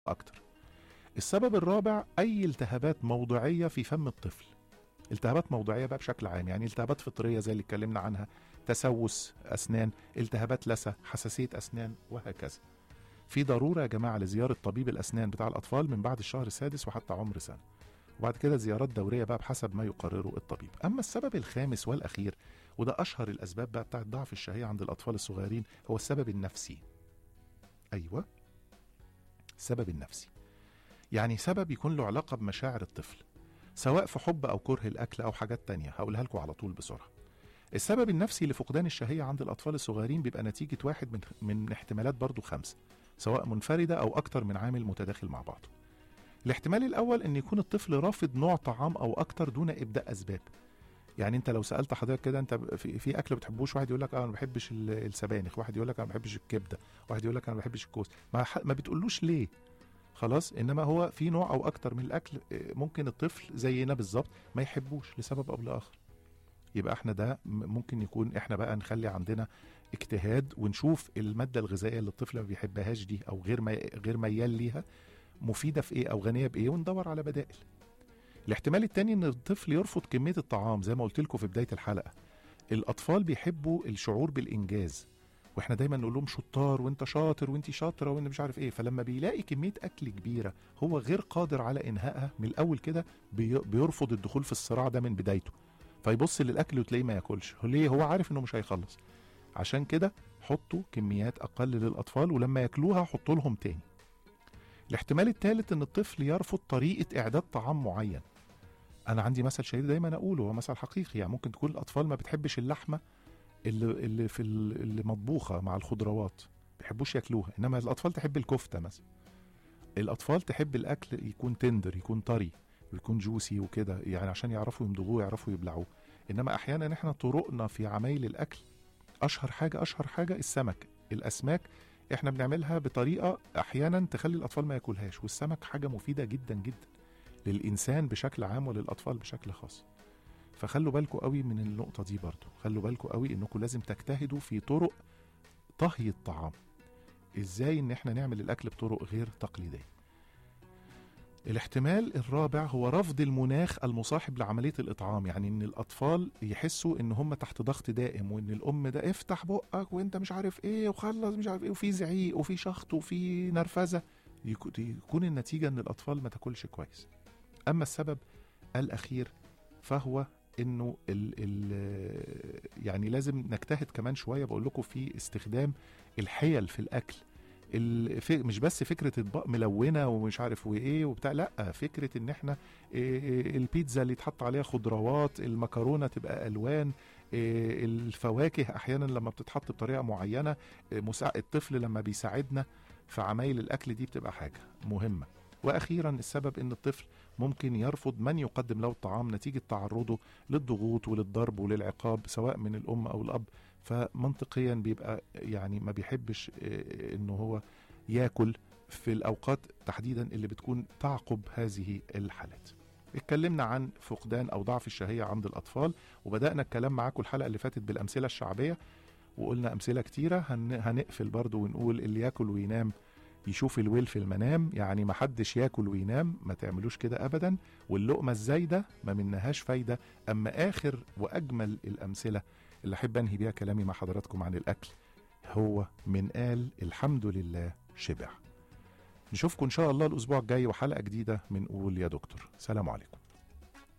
اكتر. السبب الرابع اي التهابات موضعيه في فم الطفل. التهابات موضعيه بقى بشكل عام، يعني التهابات فطريه زي اللي اتكلمنا عنها، تسوس اسنان، التهابات لثه، حساسيه اسنان، وهكذا. في ضروره يا جماعه لزياره طبيب الاسنان بتاع الاطفال من بعد الشهر السادس وحتى عمر سنه، وبعد كده زيارات دوريه بقى بحسب ما يقرره الطبيب. اما السبب الخامس والاخير، وده اشهر الاسباب بقى بتاعت ضعف الشهيه عند الاطفال الصغيرين، هو السبب النفسي. ايوه، السبب النفسي، يعني سبب يكون له علاقه بمشاعر الطفل، سواء في حب او كره الاكل او حاجات تانية هقولها لكم على طول بسرعه. السبب النفسي لفقدان الشهيه عند الاطفال الصغيرين بيبقى نتيجه واحد من احتمالات برضو 5، سواء منفرده او اكتر من عامل متداخل مع بعضه. الاحتمال الاول ان يكون الطفل رافض نوع طعام او اكتر دون ابداء اسباب. يعني انت لو سالت حضرتك كده، انت في اكل بتحبوش، واحد يقول لك انا ما بحبش السبانخ، واحد يقول لك انا ما بحبش الكبده، واحد يقول لك انا ما بحبش الكوس، ما بتقولوش ليه، خلاص. انما هو في نوع او اكتر من الاكل ممكن الطفل زينا بالظبط ما يحبوش لسبب او لاخر. يبقى احنا ده ممكن يكون احنا بقى نخلي عندنا اجتهاد ونشوف الماده الغذائيه اللي الطفل ما بيحبهاش دي او غير ميال ليها مفيده في ايه او غنيه بايه، وندور على بدائل. الاحتمال التاني ان الطفل يرفض كميه الطعام، زي ما قلت لكم في بدايه الحلقه. الاطفال بيحبوا الشعور بالانجاز، واحنا دايما نقول لهم شطار وانت شاطر وانت شاطره وانت مش عارف ايه، فلما بيلاقي كميه اكل كبيره هو غير قادر على انهائها من الاول كده بيرفض الدخول في الصراع ده من بدايته، فيبص للاكل وتلاقيه ما ياكلش. ليه؟ هو عارف انه مش هيخلص. عشان كده حطوا كميات اقل للاطفال، ولما ياكلوها حطوا لهم تاني. الاحتمال الثالث ان الطفل يرفض طريقه اعداد طعام معين. انا عندي مثل شهير دايما اقوله، هو مثل حقيقي، يعني ممكن تكون الاطفال ما بتحبش اللحمه اللي مطبوخه مع الخضروات، ما بيحبوش ياكلوها، انما الاطفال تحب الكفته مثلا. الاطفال تحب الاكل يكون تندر، يكون طري، ويكون جوسي وكده، يعني عشان يعرفوا يمضغوه يعرفوا يبلعوه. انما احيانا احنا طرقنا في عمايل الاكل، اشهر حاجه السمك، الاسماك احنا بنعملها بطريقه احيانا تخلي الاطفال ما ياكلهاش، والسمك حاجه مفيده جدا جدا للانسان بشكل عام وللاطفال بشكل خاص. فخلوا بالكم قوي من النقطه دي برضو، خلوا بالكم قوي انكم لازم تجتهدوا في طرق طهي الطعام، ازاي ان احنا نعمل الاكل بطرق غير تقليديه. الاحتمال الرابع هو رفض المناخ المصاحب لعمليه الاطعام، يعني ان الاطفال يحسوا ان هم تحت ضغط دائم، وان الام ده افتح بقك وانت مش عارف ايه وخلص مش عارف ايه، وفي زعيق وفي شخط وفي نرفزه، يكون النتيجه ان الاطفال ما تاكلش كويس. اما السبب الاخير فهو انه يعني لازم نجتهد كمان شويه، بقول لكم في استخدام الحيل في الاكل. مش بس فكره اطباق ملونه ومش عارف وايه وبتاع، لا، فكره ان احنا البيتزا اللي يتحط عليها خضروات، المكرونه تبقى الوان، الفواكه احيانا لما بتتحط بطريقه معينه، الطفل لما بيساعدنا في عمايل الاكل دي بتبقى حاجه مهمه. واخيرا السبب ان الطفل ممكن يرفض من يقدم له الطعام نتيجه تعرضه للضغوط وللضرب وللعقاب سواء من الام او الاب، فمنطقيا بيبقى يعني ما بيحبش انه هو ياكل في الاوقات تحديدا اللي بتكون تعقب هذه الحالات. اتكلمنا عن فقدان او ضعف الشهيه عند الاطفال، وبدانا الكلام معاكم الحلقه اللي فاتت بالامثله الشعبيه، وقلنا امثله كتيره. هنقفل برضو ونقول اللي ياكل وينام يشوف الويل في المنام، يعني ما حدش ياكل وينام، ما تعملوش كده ابدا، واللقمه الزايده ما منهاش فايده. اما اخر واجمل الامثله اللي احب انهي بيها كلامي مع حضراتكم عن الاكل هو من قال الحمد لله شبع. نشوفكم ان شاء الله الاسبوع الجاي وحلقه جديده من قول يا دكتور. سلام عليكم.